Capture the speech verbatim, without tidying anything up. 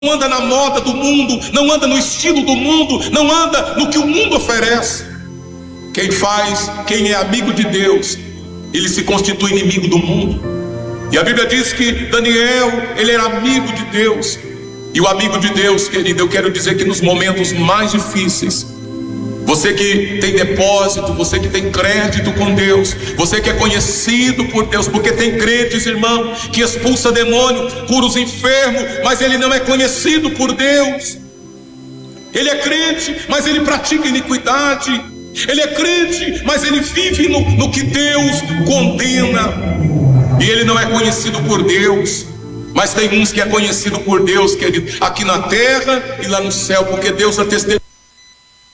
não anda na moda do mundo, não anda no estilo do mundo, não anda no que o mundo oferece. Quem faz, quem é amigo de Deus, ele se constitui inimigo do mundo. E a Bíblia diz que Daniel, ele era amigo de Deus. E o amigo de Deus, querido, eu quero dizer que nos momentos mais difíceis, você que tem depósito, você que tem crédito com Deus, você que é conhecido por Deus, porque tem crentes, irmão, que expulsa demônio, cura os enfermos, mas ele não é conhecido por Deus. Ele é crente, mas ele pratica iniquidade. Ele é crente, mas ele vive no, no que Deus condena. E ele não é conhecido por Deus. Mas tem uns que é conhecido por Deus, querido, aqui na terra e lá no céu, porque Deus é testemunha.